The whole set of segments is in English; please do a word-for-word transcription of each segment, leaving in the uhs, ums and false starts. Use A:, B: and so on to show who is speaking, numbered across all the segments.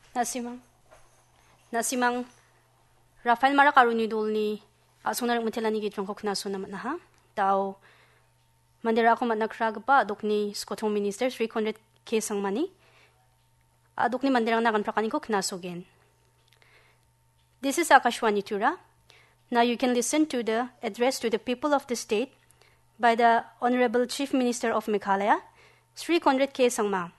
A: Nasimang Nasimang Rafael Marakaruni dolni asunarak mutelani gi trongko knaso namat na ha tao mandira ako matnakragpa dokni skotong minister three hundred K sangmani adokni mandirang nagan prakani ko knasogen. This is Akashwani Tura. Now you can listen to the address to the people of the state by the Honorable Chief Minister of Meghalaya, three hundred K Sangma.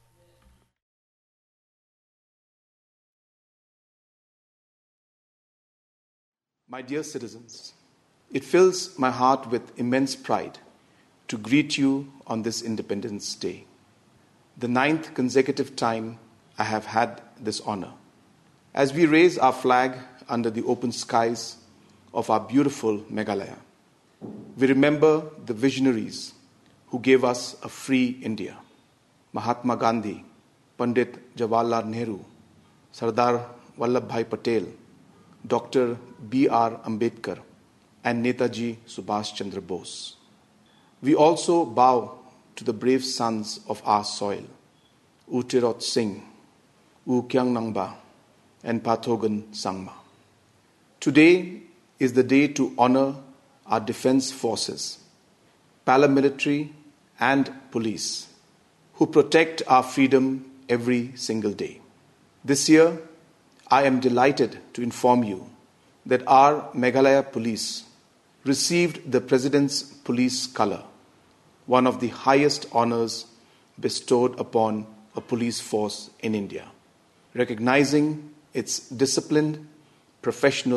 B: My dear citizens, it fills my heart with immense pride to greet you on this Independence Day, the ninth consecutive time I have had this honor. As we raise our flag under the open skies of our beautiful Meghalaya, we remember the visionaries who gave us a free India. Mahatma Gandhi, Pandit Jawaharlal Nehru, Sardar Vallabhbhai Patel, Doctor B R Ambedkar, and Netaji Subhash Chandra Bose. We also bow to the brave sons of our soil, U Tirot Singh, U Kyang Nangba, and Pathogan Sangma. Today is the day to honor our defense forces, paramilitary and police, who protect our freedom every single day. This year, I am delighted to inform you that our Meghalaya Police received the President's Police Colour, one of the highest honours bestowed upon a police force in India, recognizing its disciplined, professional